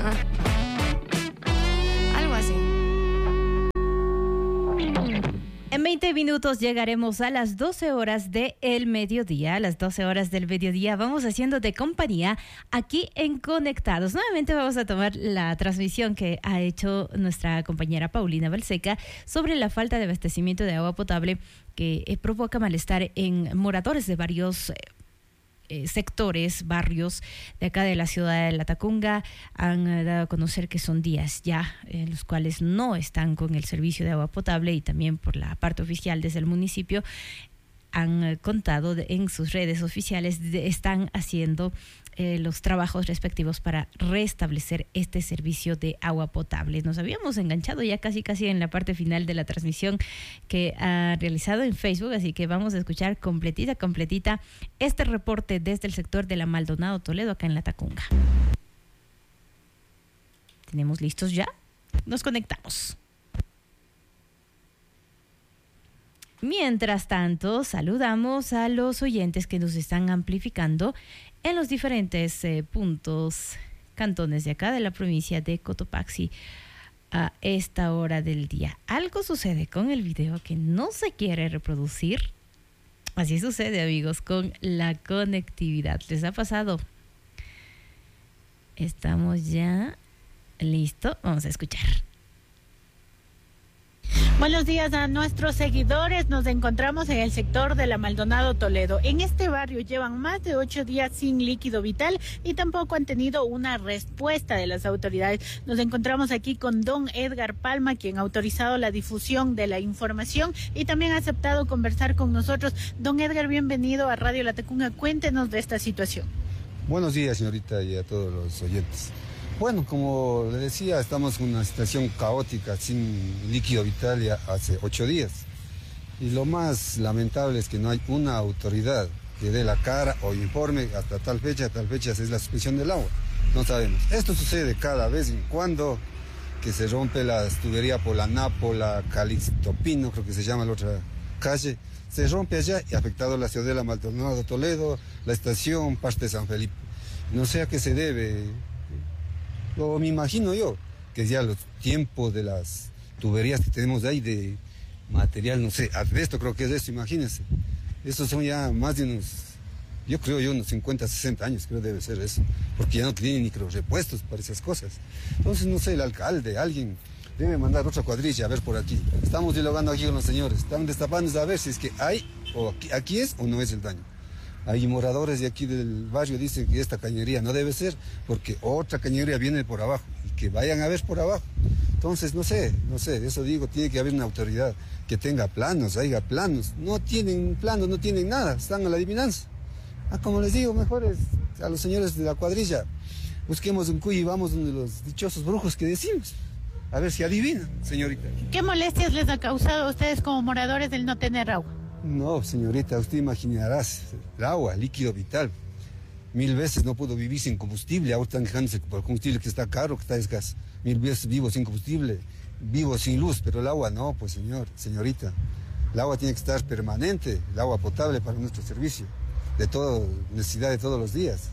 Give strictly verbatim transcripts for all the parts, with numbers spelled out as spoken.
Algo así. En veinte minutos llegaremos a las doce horas del mediodía. A las doce horas del mediodía vamos haciendo de compañía aquí en Conectados. Nuevamente vamos a tomar la transmisión que ha hecho nuestra compañera Paulina Balseca sobre la falta de abastecimiento de agua potable que eh, provoca malestar en moradores de varios eh, Eh, sectores, barrios de acá de la ciudad de Latacunga. Han eh, dado a conocer que son días ya en los cuales no están con el servicio de agua potable, y también por la parte oficial desde el municipio han eh, contado de, en sus redes oficiales de, están haciendo eh, los trabajos respectivos para restablecer este servicio de agua potable. Nos habíamos enganchado ya casi casi en la parte final de la transmisión que ha realizado en Facebook, así que vamos a escuchar completita, completita este reporte desde el sector de la Maldonado Toledo, acá en Latacunga. ¿Tenemos listos ya? Nos conectamos. Mientras tanto, saludamos a los oyentes que nos están amplificando en los diferentes eh, puntos, cantones de acá de la provincia de Cotopaxi a esta hora del día. Algo sucede con el video que no se quiere reproducir. Así sucede, amigos, con la conectividad. ¿Les ha pasado? Estamos ya listos. Vamos a escuchar. Buenos días a nuestros seguidores. Nos encontramos en el sector de la Maldonado Toledo. En este barrio llevan más de ocho días sin líquido vital y tampoco han tenido una respuesta de las autoridades. Nos encontramos aquí con don Edgar Palma, quien ha autorizado la difusión de la información y también ha aceptado conversar con nosotros. Don Edgar, bienvenido a Radio Latacunga. Cuéntenos de esta situación. Buenos días, señorita, y a todos los oyentes. Bueno, como le decía, estamos en una situación caótica, sin líquido vital ya hace ocho días. Y lo más lamentable es que no hay una autoridad que dé la cara o informe hasta tal fecha, tal fecha es la suspensión del agua. No sabemos. Esto sucede cada vez en cuando, que se rompe la tubería por la Nápola, Calixto Pino, creo que se llama la otra calle. Se rompe allá y ha afectado la ciudad de la Maldonado Toledo, la estación, parte de San Felipe. No sé a qué se debe. O me imagino yo, que ya los tiempos de las tuberías que tenemos ahí de material, no sé, asbesto creo que es eso, imagínense. Estos son ya más de unos, yo creo yo, unos cincuenta, sesenta años, creo debe ser eso, porque ya no tienen ni creo repuestos para esas cosas. Entonces, no sé, el alcalde, alguien debe mandar otra cuadrilla a ver por aquí. Estamos dialogando aquí con los señores, están destapando a ver si es que hay, o aquí, aquí es o no es el daño. Hay moradores de aquí del barrio dicen que esta cañería no debe ser porque otra cañería viene por abajo y que vayan a ver por abajo. Entonces, no sé, no sé, eso digo, tiene que haber una autoridad que tenga planos, haya planos. No tienen planos, no tienen nada, están a la adivinanza. Ah, como les digo, mejor es a los señores de la cuadrilla, busquemos un cuy y vamos donde los dichosos brujos que decimos. A ver si adivinan, señorita. ¿Qué molestias les ha causado a ustedes como moradores el no tener agua? No, señorita, usted imaginarás, el agua, líquido vital. Mil veces no puedo vivir sin combustible, ahora están quejándose por el combustible que está caro, que está escaso. Mil veces vivo sin combustible, vivo sin luz, pero el agua no, pues señor, señorita. El agua tiene que estar permanente, el agua potable para nuestro servicio, de todo, necesidad de todos los días.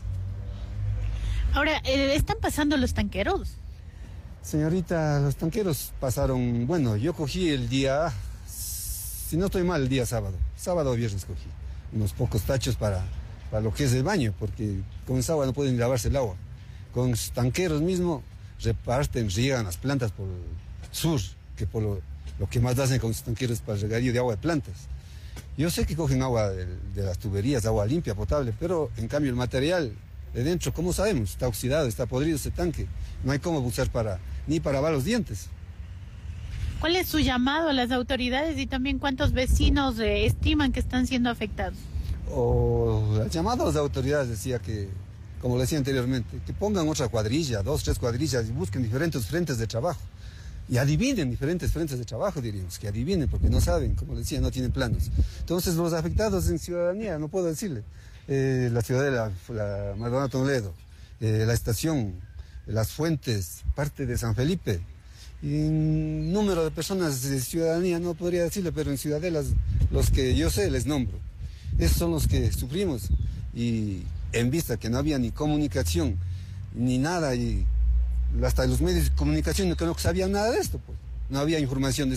Ahora, eh, ¿están pasando los tanqueros? Señorita, los tanqueros pasaron, bueno, yo cogí el día... Si no estoy mal, el día sábado, sábado o viernes cogí unos pocos tachos para, para lo que es el baño, porque con esa agua no pueden lavarse el agua. Con los tanqueros mismos reparten, riegan las plantas por el sur, que por lo, lo que más hacen con los tanqueros es para el regadío de agua de plantas. Yo sé que cogen agua de, de las tuberías, agua limpia, potable, pero en cambio el material de dentro, ¿cómo sabemos? Está oxidado, está podrido ese tanque. No hay cómo usar para, ni para lavar los dientes. ¿Cuál es su llamado a las autoridades y también cuántos vecinos eh, estiman que están siendo afectados? O el llamado a las autoridades decía que, como le decía anteriormente, que pongan otra cuadrilla, dos, tres cuadrillas y busquen diferentes frentes de trabajo. Y adivinen diferentes frentes de trabajo, diríamos, que adivinen, porque no saben, como le decía, no tienen planos. Entonces, los afectados en ciudadanía, no puedo decirle, eh, la ciudad de la, la Maldonado Toledo, eh, la estación, las fuentes, parte de San Felipe, y en número de personas de ciudadanía no podría decirle, pero en ciudadelas, los que yo sé, les nombro. Esos son los que sufrimos, y en vista que no había ni comunicación, ni nada, y hasta los medios de comunicación que no sabían nada de esto, pues. No había información de